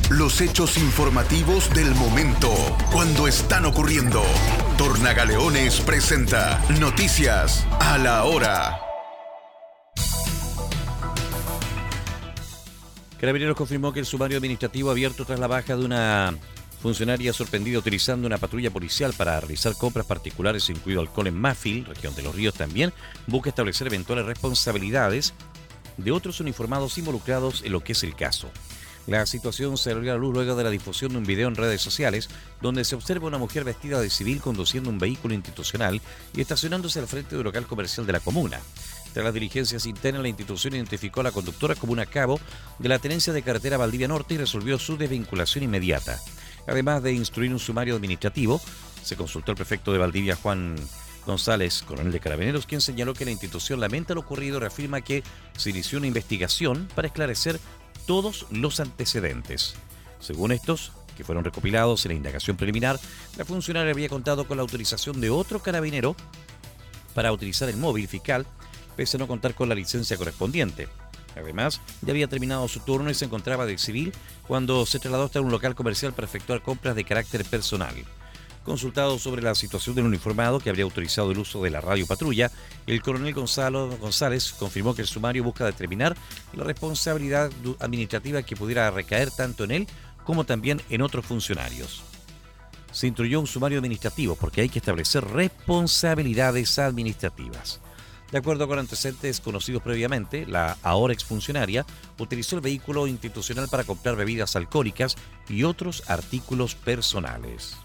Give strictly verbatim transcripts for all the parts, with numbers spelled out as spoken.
Los hechos informativos del momento, cuando están ocurriendo. Tornagaleones presenta Noticias a la Hora. Carabineros confirmó que el sumario administrativo abierto tras la baja de una funcionaria sorprendida utilizando una patrulla policial para realizar compras particulares, incluido alcohol en Mafil, región de Los Ríos también, busca establecer eventuales responsabilidades de otros uniformados involucrados en lo que es el caso. La situación se salió a la luz luego de la difusión de un video en redes sociales donde se observa una mujer vestida de civil conduciendo un vehículo institucional y estacionándose al frente de un local comercial de la comuna. Tras las diligencias internas, la institución identificó a la conductora como una cabo de la tenencia de carretera Valdivia Norte y resolvió su desvinculación inmediata. Además de instruir un sumario administrativo, se consultó al prefecto de Valdivia, Juan González, coronel de Carabineros, quien señaló que la institución lamenta lo ocurrido y reafirma que se inició una investigación para esclarecer todos los antecedentes. Según estos, que fueron recopilados en la indagación preliminar, la funcionaria había contado con la autorización de otro carabinero para utilizar el móvil fiscal, pese a no contar con la licencia correspondiente. Además, ya había terminado su turno y se encontraba de civil cuando se trasladó hasta un local comercial para efectuar compras de carácter personal. Consultado sobre la situación del uniformado que habría autorizado el uso de la radio patrulla, el coronel Gonzalo González confirmó que el sumario busca determinar la responsabilidad administrativa que pudiera recaer tanto en él como también en otros funcionarios. Se instruyó un sumario administrativo porque hay que establecer responsabilidades administrativas. De acuerdo con antecedentes conocidos previamente, la ahora exfuncionaria utilizó el vehículo institucional para comprar bebidas alcohólicas y otros artículos personales.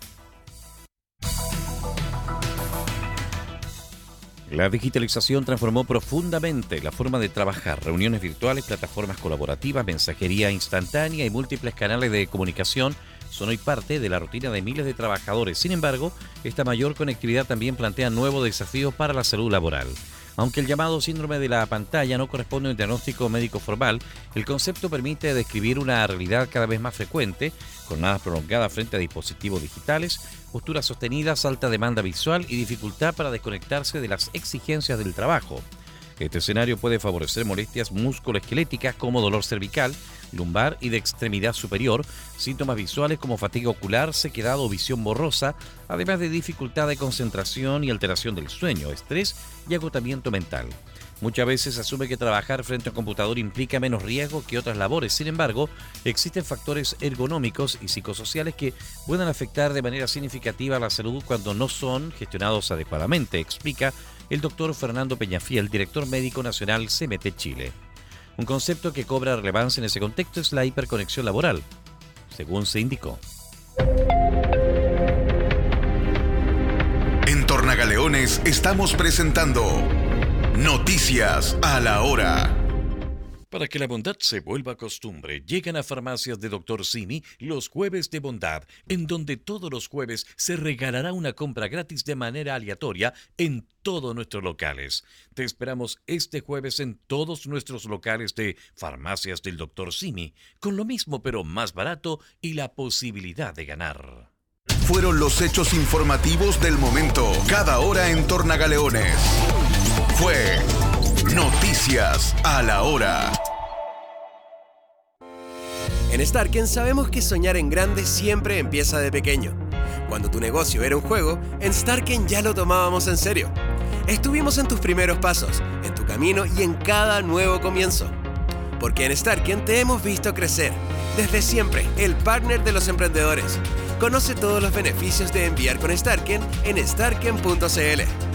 La digitalización transformó profundamente la forma de trabajar. Reuniones virtuales, plataformas colaborativas, mensajería instantánea y múltiples canales de comunicación son hoy parte de la rutina de miles de trabajadores. Sin embargo, esta mayor conectividad también plantea nuevos desafíos para la salud laboral. Aunque el llamado síndrome de la pantalla no corresponde a un diagnóstico médico formal, el concepto permite describir una realidad cada vez más frecuente, jornadas prolongadas frente a dispositivos digitales, posturas sostenidas, alta demanda visual y dificultad para desconectarse de las exigencias del trabajo. Este escenario puede favorecer molestias musculoesqueléticas como dolor cervical, lumbar y de extremidad superior, síntomas visuales como fatiga ocular, sequedad o visión borrosa, además de dificultad de concentración y alteración del sueño, estrés y agotamiento mental. Muchas veces se asume que trabajar frente a un computador implica menos riesgo que otras labores. Sin embargo, existen factores ergonómicos y psicosociales que pueden afectar de manera significativa la salud cuando no son gestionados adecuadamente, explica el doctor Fernando Peñafiel, director médico nacional C M T Chile. Un concepto que cobra relevancia en ese contexto es la hiperconexión laboral, según se indicó. En Tornagaleones estamos presentando Noticias a la Hora. Para que la bondad se vuelva costumbre, llegan a Farmacias de doctor Simi los Jueves de Bondad, en donde todos los jueves se regalará una compra gratis de manera aleatoria en todos nuestros locales. Te esperamos este jueves en todos nuestros locales de Farmacias del doctor Simi, con lo mismo pero más barato y la posibilidad de ganar. Fueron los hechos informativos del momento, cada hora en Tornagaleones. Fue Noticias a la Hora. En Starken sabemos que soñar en grande siempre empieza de pequeño. Cuando tu negocio era un juego, en Starken ya lo tomábamos en serio. Estuvimos en tus primeros pasos, en tu camino y en cada nuevo comienzo. Porque en Starken te hemos visto crecer. Desde siempre, el partner de los emprendedores. Conoce todos los beneficios de enviar con Starken en starken punto c l.